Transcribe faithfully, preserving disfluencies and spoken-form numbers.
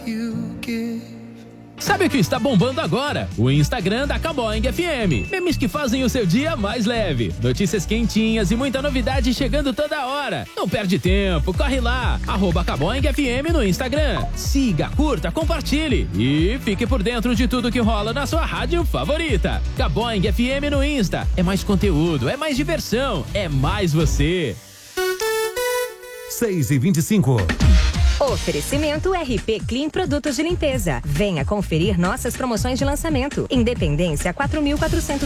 Sabe o que está bombando agora? O Instagram da Caboing F M. Memes que fazem o seu dia mais leve. Notícias quentinhas e muita novidade chegando toda hora. Não perde tempo, corre lá. Arroba Caboing F M no Instagram. Siga, curta, compartilhe e fique por dentro de tudo que rola na sua rádio favorita. Caboing F M no Insta. É mais conteúdo, é mais diversão, é mais você. seis e vinte e cinco. Oferecimento R P Clean Produtos de Limpeza. Venha conferir nossas promoções de lançamento. Independência quatro mil quatrocentos